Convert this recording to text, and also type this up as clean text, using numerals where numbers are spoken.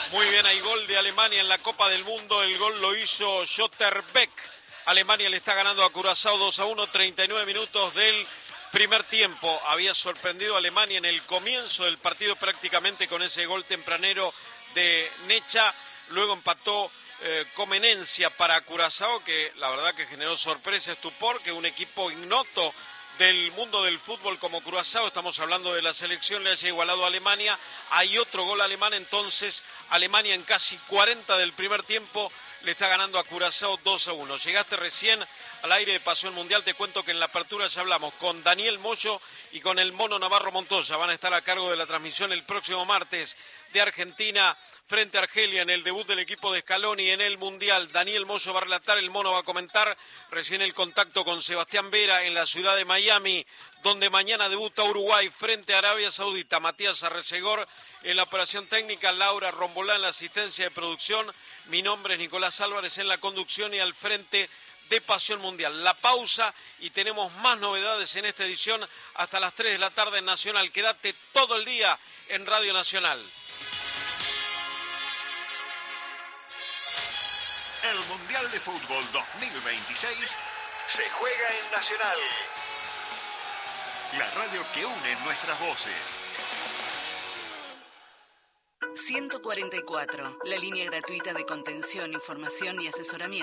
Muy bien, hay gol de Alemania en la Copa del Mundo. El gol lo hizo Schotterbeck. Alemania le está ganando a Curazao 2-1, 39 minutos del primer tiempo. Había sorprendido a Alemania en el comienzo del partido prácticamente con ese gol tempranero de Necha. Luego empató Comenencia para Curazao, que la verdad que generó sorpresa, estupor, que un equipo ignoto del mundo del fútbol como Curazao, estamos hablando de la selección, le haya igualado a Alemania. Hay otro gol alemán, entonces Alemania en casi 40 del primer tiempo le está ganando a Curazao 2-1. Llegaste recién al aire de Pasión Mundial, te cuento que en la apertura ya hablamos con Daniel Moyo y con el Mono Navarro Montoya. Van a estar a cargo de la transmisión el próximo martes de Argentina frente a Argelia en el debut del equipo de Scaloni en el Mundial. Daniel Moyo va a relatar, el Mono va a comentar. Recién el contacto con Sebastián Vera en la ciudad de Miami, donde mañana debuta Uruguay frente a Arabia Saudita. Matías Arrecegor en la operación técnica, Laura Rombolá en la asistencia de producción. Mi nombre es Nicolás Álvarez en la conducción y al frente de Pasión Mundial. La pausa y tenemos más novedades en esta edición hasta las 3 de la tarde en Nacional. Quédate todo el día en Radio Nacional. El Mundial de Fútbol 2026 se juega en Nacional. La radio que une nuestras voces. 144, la línea gratuita de contención, información y asesoramiento.